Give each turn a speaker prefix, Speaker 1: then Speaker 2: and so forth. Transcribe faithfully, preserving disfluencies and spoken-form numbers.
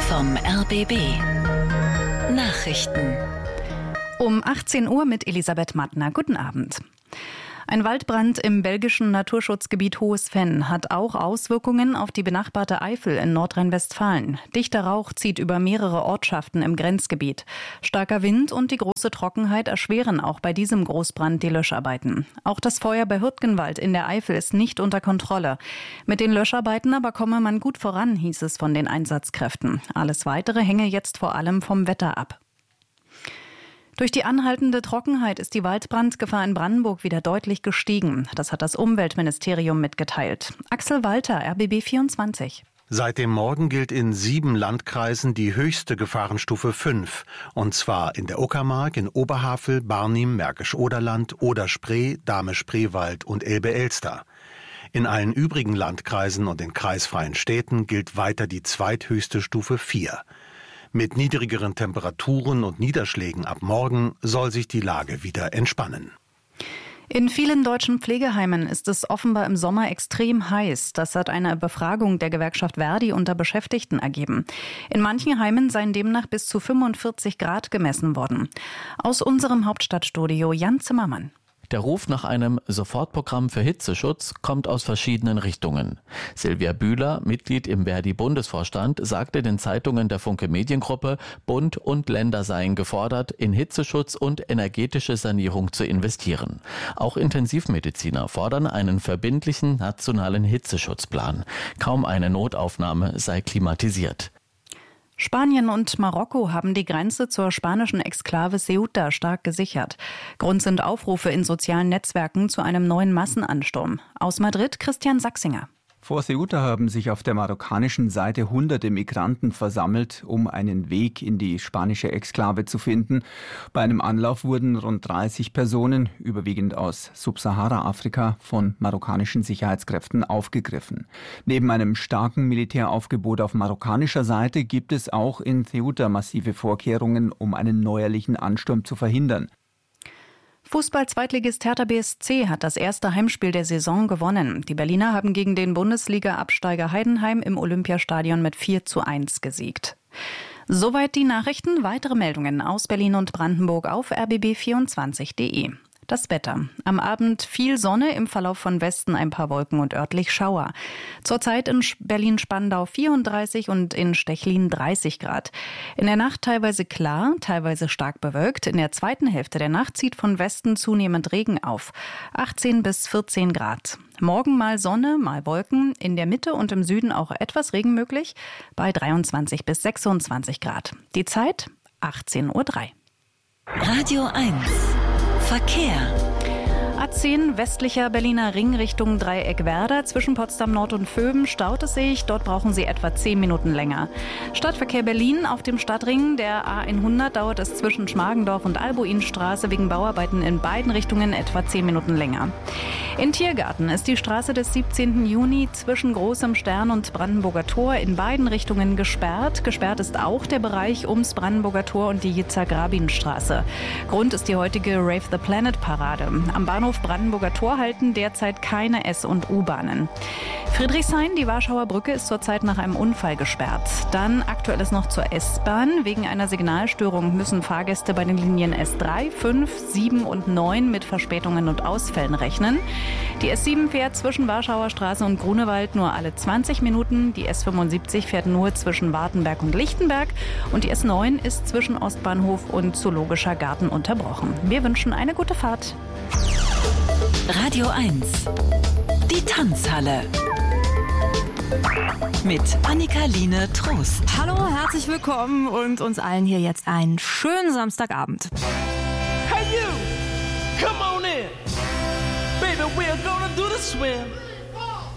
Speaker 1: vom R B B. Nachrichten.
Speaker 2: Um achtzehn Uhr mit Elisabeth Mattner. Guten Abend. Ein Waldbrand im belgischen Naturschutzgebiet Hohes Venn hat auch Auswirkungen auf die benachbarte Eifel in Nordrhein-Westfalen. Dichter Rauch zieht über mehrere Ortschaften im Grenzgebiet. Starker Wind und die große Trockenheit erschweren auch bei diesem Großbrand die Löscharbeiten. Auch das Feuer bei Hürtgenwald in der Eifel ist nicht unter Kontrolle. Mit den Löscharbeiten aber komme man gut voran, hieß es von den Einsatzkräften. Alles Weitere hänge jetzt vor allem vom Wetter ab. Durch die anhaltende Trockenheit ist die Waldbrandgefahr in Brandenburg wieder deutlich gestiegen. Das hat das Umweltministerium mitgeteilt. Axel Walter, R B B vierundzwanzig.
Speaker 3: Seit dem Morgen gilt in sieben Landkreisen die höchste Gefahrenstufe fünf. Und zwar in der Uckermark, in Oberhavel, Barnim, Märkisch-Oderland, Oder-Spree, Dahme-Spreewald und Elbe-Elster. In allen übrigen Landkreisen und in kreisfreien Städten gilt weiter die zweithöchste Stufe vier. Mit niedrigeren Temperaturen und Niederschlägen ab morgen soll sich die Lage wieder entspannen.
Speaker 2: In vielen deutschen Pflegeheimen ist es offenbar im Sommer extrem heiß. Das hat eine Befragung der Gewerkschaft Verdi unter Beschäftigten ergeben. In manchen Heimen seien demnach bis zu fünfundvierzig Grad gemessen worden. Aus unserem Hauptstadtstudio Jan Zimmermann.
Speaker 4: Der Ruf nach einem Sofortprogramm für Hitzeschutz kommt aus verschiedenen Richtungen. Silvia Bühler, Mitglied im Verdi-Bundesvorstand, sagte den Zeitungen der Funke Mediengruppe, Bund und Länder seien gefordert, in Hitzeschutz und energetische Sanierung zu investieren. Auch Intensivmediziner fordern einen verbindlichen nationalen Hitzeschutzplan. Kaum eine Notaufnahme sei klimatisiert.
Speaker 2: Spanien und Marokko haben die Grenze zur spanischen Exklave Ceuta stark gesichert. Grund sind Aufrufe in sozialen Netzwerken zu einem neuen Massenansturm. Aus Madrid Christian Sachsinger.
Speaker 5: Vor Ceuta haben sich auf der marokkanischen Seite hunderte Migranten versammelt, um einen Weg in die spanische Exklave zu finden. Bei einem Anlauf wurden rund dreißig Personen, überwiegend aus Subsahara-Afrika, von marokkanischen Sicherheitskräften aufgegriffen. Neben einem starken Militäraufgebot auf marokkanischer Seite gibt es auch in Ceuta massive Vorkehrungen, um einen neuerlichen Ansturm zu verhindern.
Speaker 2: Fußball-Zweitligist Hertha B S C hat das erste Heimspiel der Saison gewonnen. Die Berliner haben gegen den Bundesliga-Absteiger Heidenheim im Olympiastadion mit vier zu eins gesiegt. Soweit die Nachrichten. Weitere Meldungen aus Berlin und Brandenburg auf r b b vierundzwanzig punkt de. Das Wetter. Am Abend viel Sonne, im Verlauf von Westen ein paar Wolken und örtlich Schauer. Zurzeit in Berlin-Spandau vierunddreißig und in Stechlin dreißig Grad. In der Nacht teilweise klar, teilweise stark bewölkt. In der zweiten Hälfte der Nacht zieht von Westen zunehmend Regen auf. achtzehn bis vierzehn Grad. Morgen mal Sonne, mal Wolken. In der Mitte und im Süden auch etwas Regen möglich. Bei dreiundzwanzig bis sechsundzwanzig Grad. Die Zeit achtzehn Uhr drei.
Speaker 1: Radio eins. Verkehr.
Speaker 2: A zehn westlicher Berliner Ring Richtung Dreieck-Werder. Zwischen Potsdam Nord und Vöben staut es sich. Dort brauchen Sie etwa zehn Minuten länger. Stadtverkehr Berlin auf dem Stadtring. Der A hundert dauert es zwischen Schmargendorf und Albuinstraße wegen Bauarbeiten in beiden Richtungen etwa zehn Minuten länger. In Tiergarten ist die Straße des siebzehnten Juni zwischen Großem Stern und Brandenburger Tor in beiden Richtungen gesperrt. Gesperrt ist auch der Bereich ums Brandenburger Tor und die Yitzhak-Rabin-Straße. Grund ist die heutige Rave the Planet-Parade. Am Bahnhof Brandenburger Tor halten derzeit keine S- und U-Bahnen. Friedrichshain, die Warschauer Brücke, ist zurzeit nach einem Unfall gesperrt. Dann aktuelles noch zur S-Bahn. Wegen einer Signalstörung müssen Fahrgäste bei den Linien S drei, fünf, sieben und neun mit Verspätungen und Ausfällen rechnen. Die S sieben fährt zwischen Warschauer Straße und Grunewald nur alle zwanzig Minuten. Die S fünfundsiebzig fährt nur zwischen Wartenberg und Lichtenberg. Und die S neun ist zwischen Ostbahnhof und Zoologischer Garten unterbrochen. Wir wünschen eine gute Fahrt.
Speaker 1: Radio eins. Die Tanzhalle. Mit Annika-Line Trost.
Speaker 6: Hallo, herzlich willkommen und uns allen hier jetzt einen schönen Samstagabend.
Speaker 7: Hey you, come on in. Baby, we're gonna do the swim.